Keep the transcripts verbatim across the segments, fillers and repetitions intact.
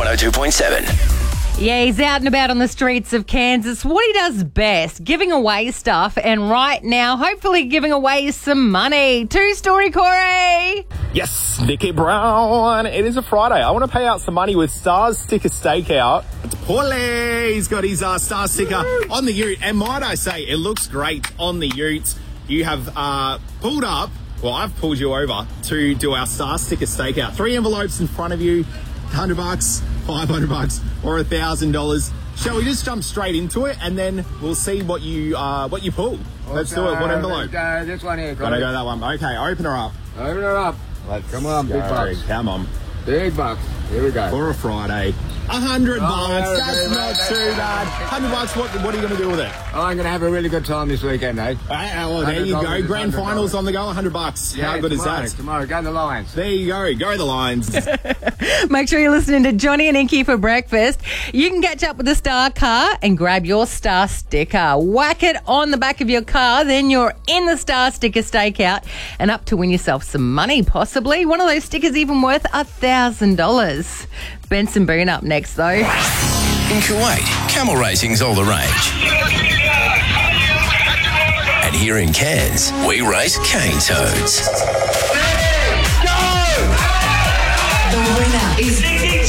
one oh two point seven. Yeah, he's out and about on the streets of Kansas. What he does best, giving away stuff, and right now, hopefully giving away some money. Two-story Corey. Yes, Nicky Brown. It is a Friday. I want to pay out some money with Stars Sticker Stakeout. It's Paulie. He's got his uh, Star Sticker on the ute. And might I say, it looks great on the ute. You have uh, pulled up, well, I've pulled you over to do our Star Sticker Stakeout. Three envelopes in front of you, one hundred bucks, five hundred bucks, or one thousand dollars. Shall we just jump straight into it, and then we'll see what you uh, what you pull? Let's do it. What envelope? Uh, this one here. Gotta go that one. Okay, open her up. Open her up. Let's Come on, big go. bucks. Come on. Big bucks. Here we go. For a Friday. A hundred Oh, bucks. That's okay, not mate, too that's bad. Hundred bucks. What What are you going to do with it? Oh, I'm going to have a really good time this weekend, eh? Ah, well, there you go. Grand finals on the go. A hundred bucks. Yeah, How good tomorrow, is that? Tomorrow, go the Lions. There you go. Go the Lions. Make sure you're listening to Johnny and Inky for breakfast. You can catch up with the Star car and grab your Star sticker. Whack it on the back of your car, then you're in the Star Sticker Stakeout and up to win yourself some money, possibly. One of those stickers even worth a thousand dollars. Benson Boone up next, though. In Kuwait, camel racing's all the rage. And here in Cairns, we race cane toads. The winner is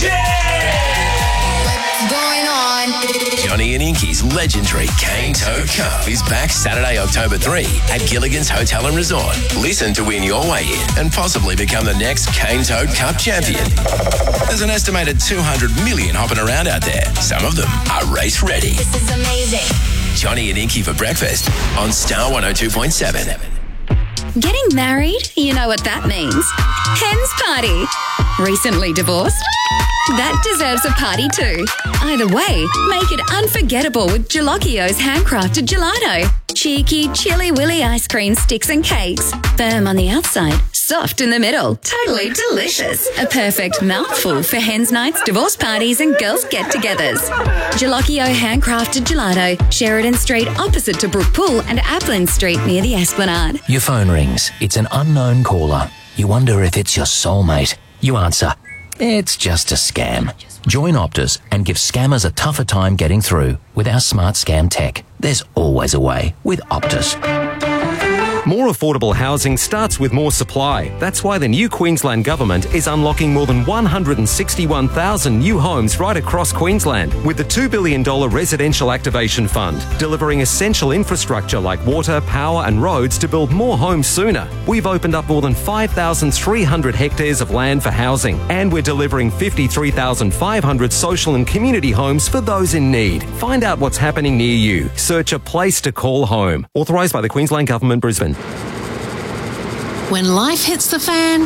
Going on. Johnny and Inky's legendary Cane Toad Cup is back Saturday, October third at Gilligan's Hotel and Resort. Listen to win your way in and possibly become the next Cane Toad Cup champion. There's an estimated two hundred million hopping around out there. Some of them are race ready. This is amazing. Johnny and Inky for breakfast on Star one oh two point seven. Getting married? You know what that means. Hen's party. Recently divorced? That deserves a party too. Either way, make it unforgettable with Gelocchio's handcrafted gelato. Cheeky, chilly willy ice cream sticks and cakes. Firm on the outside, soft in the middle. Totally delicious. A perfect mouthful for hens nights, divorce parties and girls get-togethers. Gelocchio handcrafted gelato. Sheridan Street opposite to Brook Pool and Applin Street near the Esplanade. Your phone rings. It's an unknown caller. You wonder if it's your soulmate. You answer. It's just a scam. Join Optus and give scammers a tougher time getting through with our smart scam tech. There's always a way with Optus. More affordable housing starts with more supply. That's why the new Queensland Government is unlocking more than one hundred sixty-one thousand new homes right across Queensland with the two billion dollars Residential Activation Fund, delivering essential infrastructure like water, power and roads to build more homes sooner. We've opened up more than five thousand three hundred hectares of land for housing, and we're delivering fifty-three thousand five hundred social and community homes for those in need. Find out what's happening near you. Search a place to call home. Authorised by the Queensland Government, Brisbane. When life hits the fan,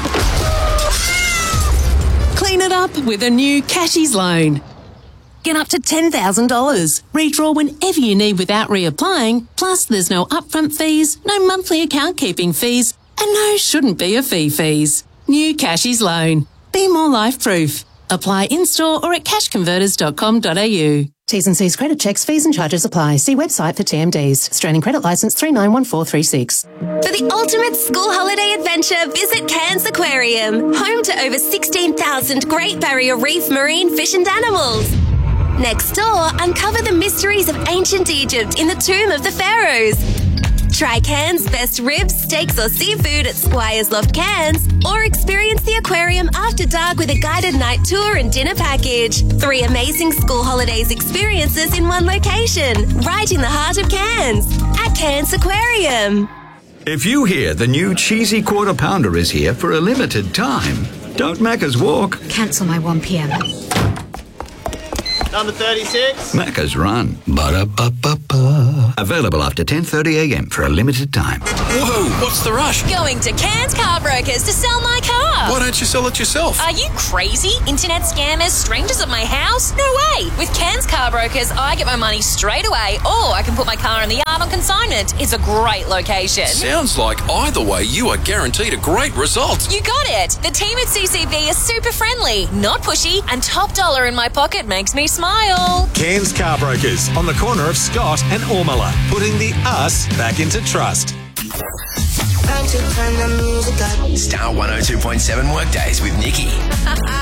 clean it up with a new Cashies loan. Get up to ten thousand dollars. Redraw whenever you need without reapplying. Plus, there's no upfront fees, no monthly account keeping fees, and no shouldn't be a fee fees. New Cashies loan. Be more life-proof. Apply in-store or at cash converters dot com dot a u. T's and C's credit checks, fees and charges apply. See website for T M Ds. Australian Credit Licence three nine one four three six. For the ultimate school holiday adventure, visit Cairns Aquarium, home to over sixteen thousand Great Barrier Reef marine fish and animals. Next door, uncover the mysteries of ancient Egypt in the Tomb of the Pharaohs. Try Cairns' best ribs, steaks or seafood at Squire's Loft Cairns, or experience the aquarium after dark with a guided night tour and dinner package. Three amazing school holidays experiences in one location, right in the heart of Cairns, at Cairns Aquarium. If you hear the new cheesy quarter pounder is here for a limited time, don't Macca's walk. Cancel my one p m. Number thirty-six. Macca's run. Ba-da-ba-ba-ba. Available after ten thirty a m for a limited time. Whoa, what's the rush? Going to Cairns Car Brokers to sell my car. Why don't you sell it yourself? Are you crazy? Internet scammers, strangers at my house? No way. With Cairns Car Brokers, I get my money straight away, or I can put my car in the yard on consignment. It's a great location. Sounds like either way you are guaranteed a great result. You got it. The team at C C B is super friendly, not pushy, and top dollar in my pocket makes me smile. Cairns Car Brokers on the corner of Scott and Ormala, putting the us back into trust. Star one oh two point seven Workdays with Nikki.